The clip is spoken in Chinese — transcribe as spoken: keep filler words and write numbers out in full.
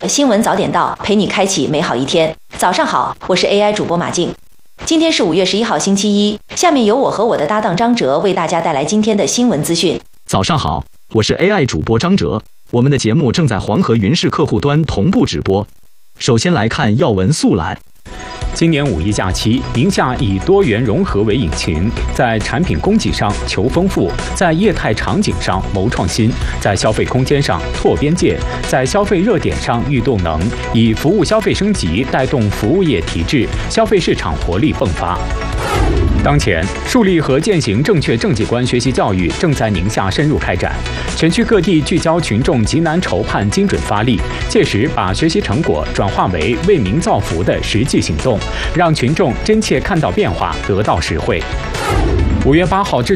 新闻早点到，陪你开启美好一天。早上好，我是 A I 主播马静。今天是五月十一号，星期一。下面由我和我的搭档张哲为大家带来今天的新闻资讯。 早上好，我是 A I 主播张哲。我们的节目正在黄河云视客户端同步直播。首先来看要闻速览。 今年五一假期，宁夏以多元融合为引擎，在产品供给上求丰富，在业态场景上谋创新，在消费空间上拓边界，在消费热点上育动能，以服务消费升级带动服务业提质，消费市场活力迸发。当前，树立和践行正确政绩观学习教育正在宁夏深入开展，全区各地聚焦群众急难筹盼精准发力，切实把学习成果转化为为民造福的实际行动，让群众真切看到变化，得到实惠。五月八号至